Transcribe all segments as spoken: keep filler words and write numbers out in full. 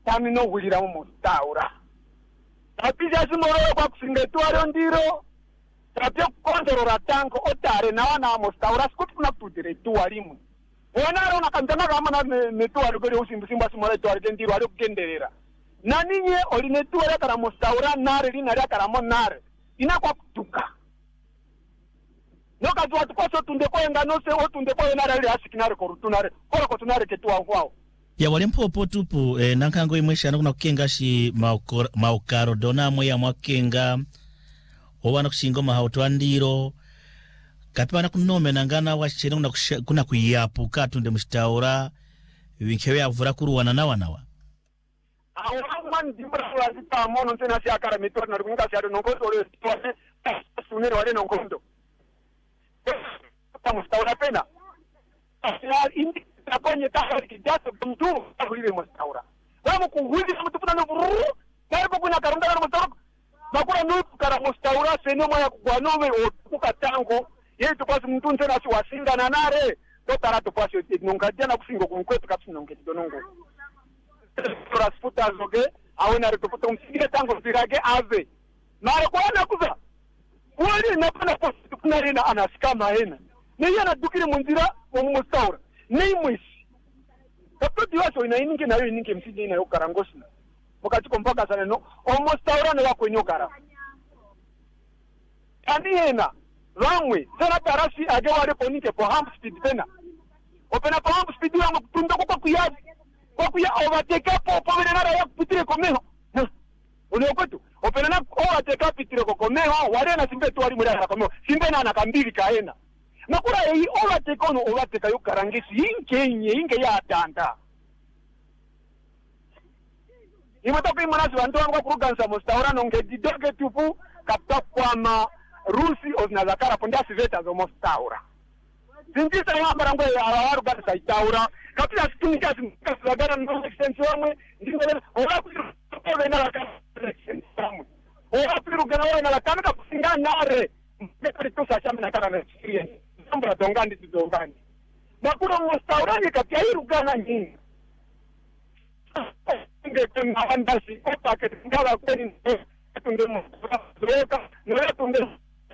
tami no hulira mu mustaura tapija simoro kwa kusingetwaro ndiro tapia kontrola tanko otare na wana mustaura skuti kuna kutire tuwalimu wana rona kantana kama na netuwari kuri usimbu simba simora tuwari ndiro ari kugenderera na ninye oline tuwara kara mustaura nare linari kara monare ina kwa kutuka noka tuwa tukoso tunde kwa nganose o tunde kwa nare ali asikinare korutunare kora kotunare ketuwa kwao ya walimpo potupu eh, nankango imwesha kuna kukenga shi maukaro dona mwe ya mwakenga owana kushingo mahauto ndiro kapana kunome nangana wachene kuna kuna kuyapu katunde mustaura winkewe avura kuruwana na wanawa awu man dimbra wazita mono tena si akara mitor na kunga si ado nongondo ole tuane sunere wale nongondo ta mustaura pena ya indi taponye tahari kijato mtu ahulile mustaura wamo kuhuli mtu puna nuburu karibu kuna karunda na mustaura makura nuku kara mustaura seno moya kugwanome okuka tango yetu kwasi mtu ntena si wasinga na nare kotara topasi nongajana kusingo kumkwetu kapsi nongeti donongo rasputa zoge awena retopoto msigire tango zirage ave mara kwa nakuza wali napana posti kuna rena anaskama hena ne yana dukire munzira mu mustaura nei mwisi kapoti waso ina ininge nayo ininge msije ina yokarangosi wakati kompaka sana no omustaura ne wako inyokara ani hena ramwe sana tarasi age wale ponike po hamp speed tena opena po hamp speed yango tunda kwa kuya kwa kuya overtake po po nara ya kupitire komeho ule kwetu opena na overtake pitire komeho wale na simbe tu wali mura komeho simbe na nakambili kaena nakura ei overtake ono overtake yo karangisi inkenye inge ya tanda imatoka imanazi wantu wangu kuruganza mustaura nonge didoge tupu kapta kwa ma rusi ozinazakara pondasi veta zo mustaura zinjisa yambara ngwe arawaru gata saitaura kapita situnika zimkasagara no extension wamwe ndingole ora kutoka na la extension ora pirugana ora na la kamera kusinga nare mekari tosa chama na kana experience nambra dongandi dongandi makura mustaura ni kapia irugana nyingi nge tena andasi kwa ngala kweli tunde mustaura no tunde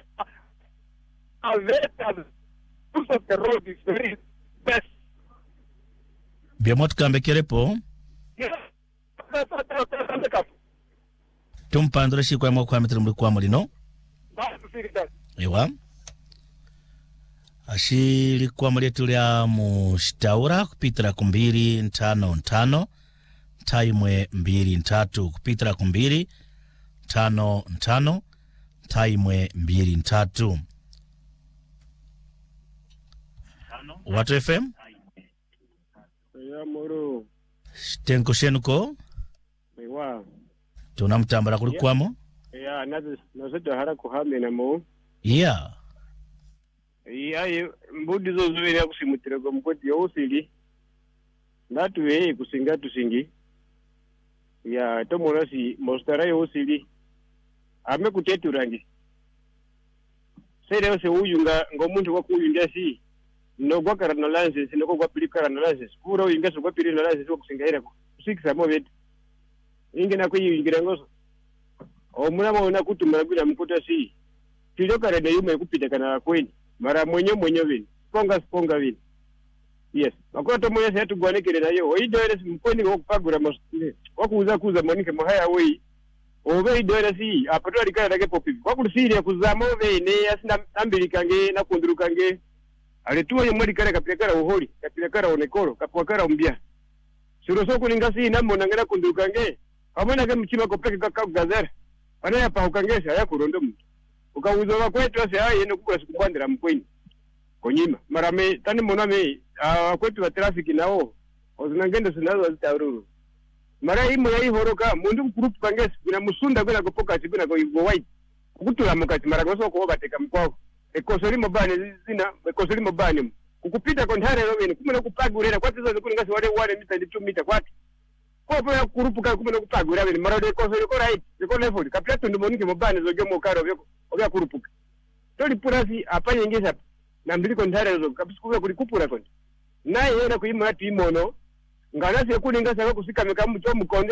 aveta tuso terror is very best biamot kambe kerepo tumpandura shi kwa mwa kwa metru kwa mulino ewa ashili kwa muletu lya mustaura kupitira kumbiri ntano ntano taimwe mbiri ntatu kupitira kumbiri tano ntano taimwe mbiri ntatu Watu F M ya moro tenko shenuko ewa tunamtambara kulikwamo ya nazo nazo hara kuhamena mo yeah ya mbudi zo zubiri ya kusimutira kwa mkoti ya usili natu yeye kusinga tusingi ya tomorasi mostara ya usili ame kuteturangi sere se uyunga ngomuntu kwa kuyunga si no gwa karano license no gwa pili karano license kuro ingeso gwa pili license so kusingaira kusikisa mo bet ingena kuyingira ngoso o muna mona kutumara bila mkuta si tilo karade yume kupita kana kweni mara mwenye mwenye vini ponga ponga vini yes makoto moya se tugwanekere nayo oidore mkweni wo kupagura mo wakuuza kuza monike mo haya wei obe idore si apato alikana dake popi wakusiria kuzamo vene asina ambilikange na kundurukange aletuwa yomwali kare kapekara uholi kapekara onekoro kapwakara umbia suro soko ningasi nambo nangana kundukange amana ke mchima kopeke kakau gazera ana ya paukangesha ya kurondo mtu ukauzo wa kwetu ase aye no kukula sikubandira mkweni konyima marame tani moname a kwetu wa traffic nao ozinangenda sinazo azitaururu mara imo ya ihoroka mundu group kangesi kuna musunda kwela kupoka tibina ko igo white kukutula mukati mara goso ko bateka mkwako ekosori mobane zina ekosori mobane kukupita kontare robeni kumena kupagurera kwatizo zikuninga siwale wale mita ndi two mita kwati ko pa kurupuka kumena kupagurera beni mara de ekosori ko right ko level kapita ndo monike mobane zoge mo karo byo obya kurupuka toli purasi apanye ngesa na mbili kontare zo kapisukuza kulikupura konti naye yena kuyima ati imono ngana se kuninga saka kusika mekamu cho mukonde